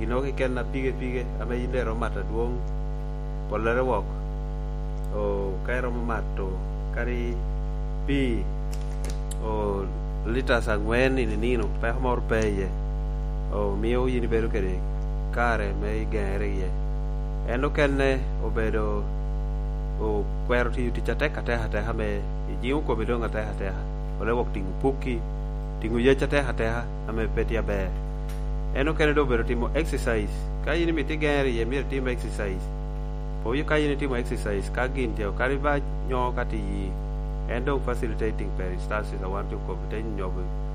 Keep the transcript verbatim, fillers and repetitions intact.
no ke ken na pige pige ame inde ro mata duong polere wok o kairo mato kari pi o lita sangwen ni nino pe mor peye o mio yini bedo kede kare me gere ye eno kenne obedo o kwero ti ti chate kate hate ha me jiu ko bedo ngate hate ha ole wok tingu puki tingu ye chate hate ha ame petia be eno kenne do bedo timo exercise ka yini mi ti gere ye mi timo exercise po yu ka yini timo exercise ka gin tio kari ba nyo kati yi endo facilitating peristalsis I want to compete nyobu